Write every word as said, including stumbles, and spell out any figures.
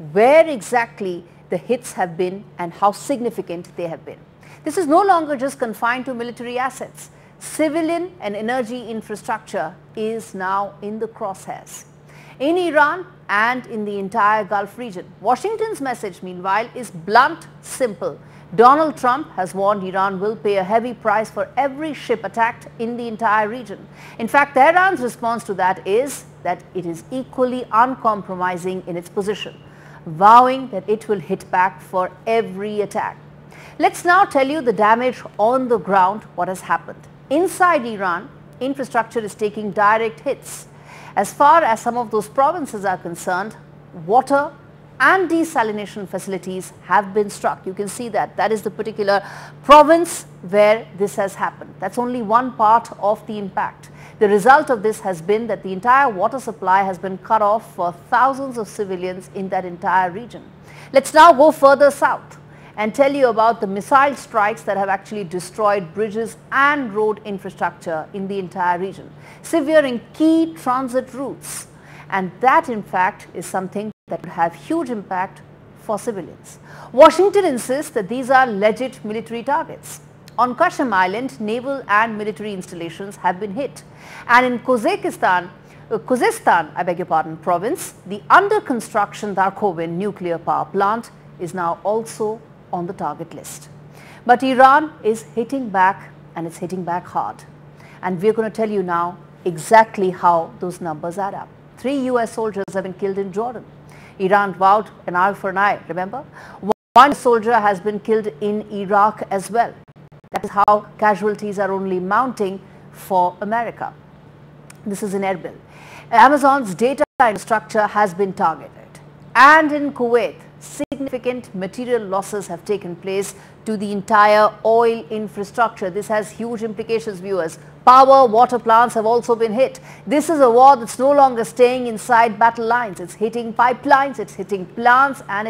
where exactly the hits have been and how significant they have been. This is no longer just confined to military assets. Civilian and energy infrastructure is now in the crosshairs. In Iran and in the entire Gulf region, Washington's message, meanwhile, is blunt, simple. Donald Trump has warned Iran will pay a heavy price for every ship attacked in the entire region. In fact, Tehran's response to that is that it is equally uncompromising in its position, vowing that it will hit back for every attack. Let's now tell you the damage on the ground, what has happened. Inside Iran, infrastructure is taking direct hits. As far as some of those provinces are concerned, water and desalination facilities have been struck. You can see that. That is the particular province where this has happened. That's only one part of the impact. The result of this has been that the entire water supply has been cut off for thousands of civilians in that entire region. Let's now go further south and tell you about the missile strikes that have actually destroyed bridges and road infrastructure in the entire region, severing key transit routes. And that, in fact, is something that would have huge impact for civilians. Washington insists that these are legit military targets. On Qasem Island, naval and military installations have been hit. And in Kazakhstan, uh, Khuzestan, I beg your pardon, province, the under construction Darkovin nuclear power plant is now also on the target list. But Iran is hitting back, and it's hitting back hard. And we're going to tell you now exactly how those numbers add up. Three U S soldiers have been killed in Jordan. Iran vowed an eye for an eye, remember? One soldier has been killed in Iraq as well. That is how casualties are only mounting for America. This is in Erbil. Amazon's data infrastructure has been targeted. And in Kuwait, significant material losses have taken place to the entire oil infrastructure. This has huge implications, viewers. Power, water plants have also been hit. This is a war that's no longer staying inside battle lines. It's hitting pipelines, it's hitting plants, and